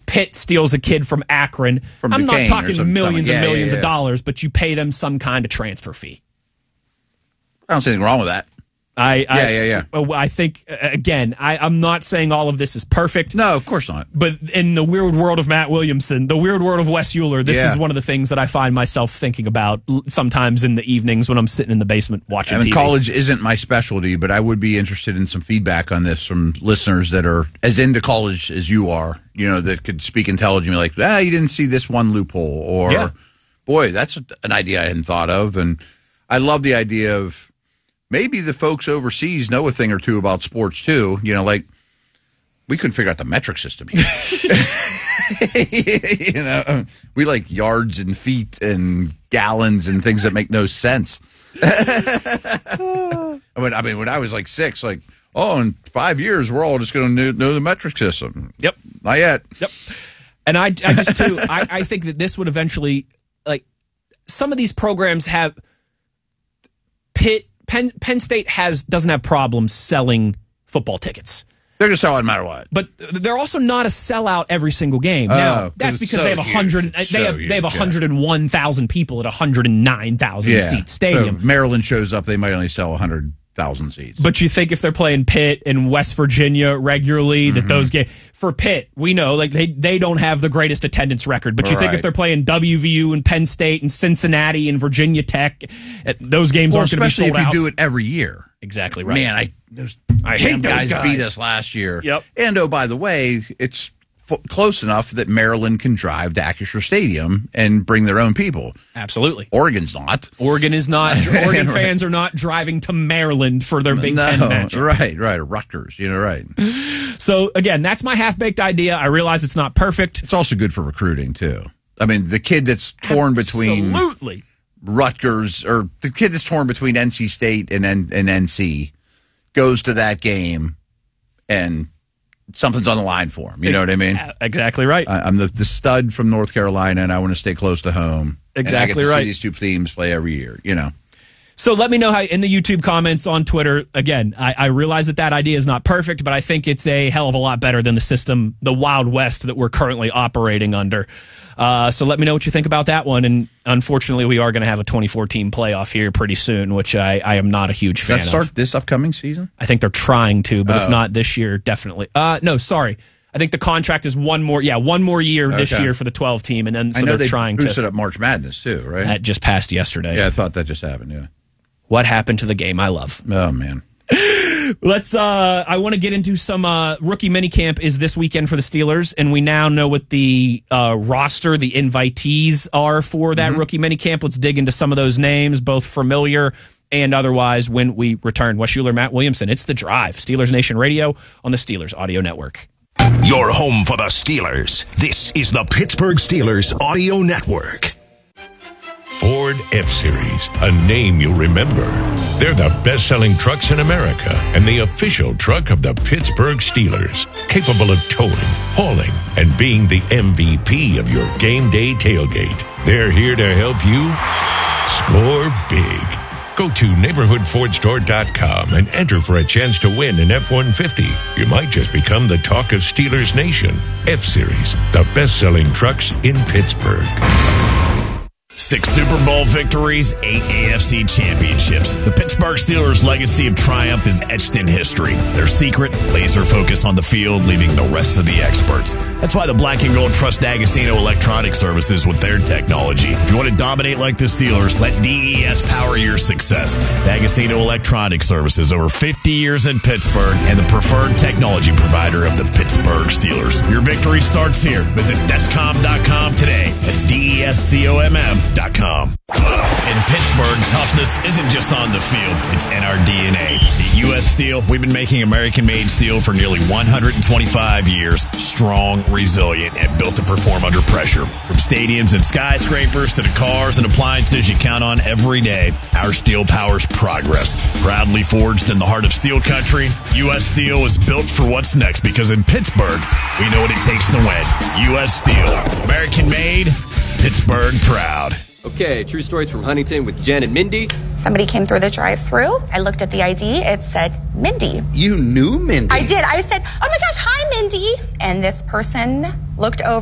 Pitt steals a kid from Akron. From I'm Duquesne not talking millions and millions of yeah. dollars, but you pay them some kind of transfer fee. I don't see anything wrong with that. I think, again, I'm not saying all of this is perfect. No, of course not. But in the weird world of Matt Williamson, the weird world of Wes Euler, this is one of the things that I find myself thinking about sometimes in the evenings when I'm sitting in the basement watching TV. College isn't my specialty, but I would be interested in some feedback on this from listeners that are as into college as you are, that could speak intelligently like, you didn't see this one loophole, or, boy, that's an idea I hadn't thought of. And I love the idea of, maybe the folks overseas know a thing or two about sports, too. Like, we couldn't figure out the metric system here. We like yards and feet and gallons and things that make no sense. When I was like 6, in 5 years, we're all just going to know the metric system. Yep. Not yet. Yep. And I just, too, I think that this would eventually, some of these programs have Penn State doesn't have problems selling football tickets. They're going to sell it no matter what. But they're also not a sellout every single game. Now, that's because they have 101,000 people at 109,000 seat stadium. So Maryland shows up, they might only sell 100,000 seats. But you think if they're playing Pitt and West Virginia regularly, that those games for Pitt, we know they don't have the greatest attendance record. But you think if they're playing WVU and Penn State and Cincinnati and Virginia Tech, those games aren't going to be sold out. Especially if you do it every year. Exactly right. Man, I hate those guys beat us last year. Yep. And by the way, it's close enough that Maryland can drive to Acrisure Stadium and bring their own people. Absolutely. Oregon's not. Oregon is not. Oregon fans are not driving to Maryland for their Big Ten match. Right. Or Rutgers, right. So, again, that's my half-baked idea. I realize it's not perfect. It's also good for recruiting, too. The kid that's torn between Rutgers, or the kid that's torn between NC State and NC goes to that game and something's on the line for him. You know what I mean? Exactly right. I'm the stud from North Carolina, and I want to stay close to home. Exactly and I get to right. see these two teams play every year, So let me know how in the YouTube comments on Twitter. Again, I realize that idea is not perfect, but I think it's a hell of a lot better than the system, the Wild West that we're currently operating under. So let me know what you think about that one. And unfortunately, we are going to have a 2014 playoff here pretty soon, which I am not a huge fan of. Does that start this upcoming season? I think they're trying to, but if not this year, definitely. No, sorry. I think the contract is one more year this year for the 12 team, and then I know they're trying to boosted up March Madness too, right? That just passed yesterday. Yeah, I thought that just happened. Yeah. What happened to the game I love? Oh man. Let's. I want to get into some rookie minicamp is this weekend for the Steelers, and we now know what the roster, the invitees are for that rookie minicamp. Let's dig into some of those names, both familiar and otherwise, when we return. Wes Euler, Matt Williamson. It's The Drive, Steelers Nation Radio on the Steelers Audio Network. Your home for the Steelers. This is the Pittsburgh Steelers Audio Network. Ford F-Series, a name you'll remember. They're the best-selling trucks in America and the official truck of the Pittsburgh Steelers, capable of towing, hauling, and being the MVP of your game day tailgate. They're here to help you score big. Go to neighborhoodfordstore.com and enter for a chance to win an F-150. You might just become the talk of Steelers Nation. F-Series, the best-selling trucks in Pittsburgh. 6 Super Bowl victories, 8 AFC championships. The Pittsburgh Steelers' legacy of triumph is etched in history. Their secret, laser focus on the field, leaving the rest of the experts. That's why the Black and Gold trust D'Agostino Electronic Services with their technology. If you want to dominate like the Steelers, let DES power your success. D'Agostino Electronic Services, over 50 years in Pittsburgh, and the preferred technology provider of the Pittsburgh Steelers. Your victory starts here. Visit Descom.com today. That's DESCOMM.com. In Pittsburgh, toughness isn't just on the field, it's in our DNA. At U.S. Steel, we've been making American-made steel for nearly 125 years, strong, resilient, and built to perform under pressure. From stadiums and skyscrapers to the cars and appliances you count on every day, our steel powers progress. Proudly forged in the heart of steel country, U.S. Steel is built for what's next, because in Pittsburgh, we know what it takes to win. U.S. Steel, American-made, Pittsburgh proud. Okay, true stories from Huntington with Jen and Mindy. Somebody came through the drive-thru. I looked at the ID. It said Mindy. You knew Mindy? I did. I said, oh my gosh, hi, Mindy. And this person looked over